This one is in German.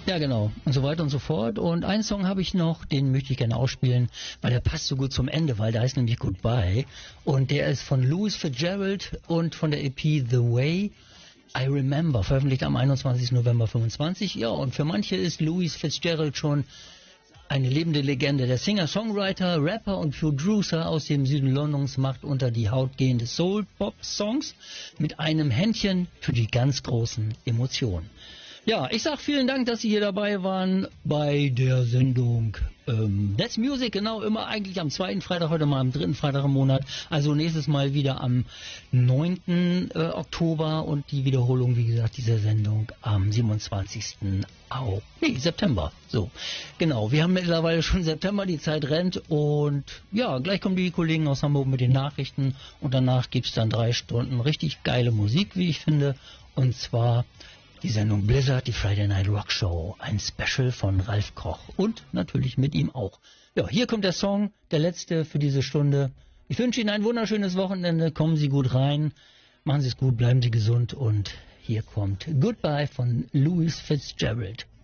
Ja, genau. Und so weiter und so fort. Und einen Song habe ich noch, den möchte ich gerne ausspielen, weil der passt so gut zum Ende, weil da ist nämlich Goodbye. Und der ist von Louis Fitzgerald und von der EP The Way I Remember, veröffentlicht am 21. November 25. Ja, und für manche ist Louis Fitzgerald schon eine lebende Legende. Der Singer, Songwriter, Rapper und Producer aus dem Süden Londons macht unter die Haut gehende Soul-Pop-Songs mit einem Händchen für die ganz großen Emotionen. Ja, ich sag vielen Dank, dass Sie hier dabei waren bei der Sendung That's Music, genau, immer eigentlich am zweiten Freitag, heute mal am dritten Freitag im Monat. Also nächstes Mal wieder am 9. Oktober und die Wiederholung, wie gesagt, dieser Sendung am 27. September. So, genau, wir haben mittlerweile schon September, die Zeit rennt und ja, gleich kommen die Kollegen aus Hamburg mit den Nachrichten und danach gibt's dann 3 Stunden richtig geile Musik, wie ich finde, und zwar die Sendung Blizzard, die Friday Night Rock Show, ein Special von Ralf Koch und natürlich mit ihm auch. Ja, hier kommt der Song, der letzte für diese Stunde. Ich wünsche Ihnen ein wunderschönes Wochenende, kommen Sie gut rein, machen Sie es gut, bleiben Sie gesund und hier kommt Goodbye von Louis Fitzgerald.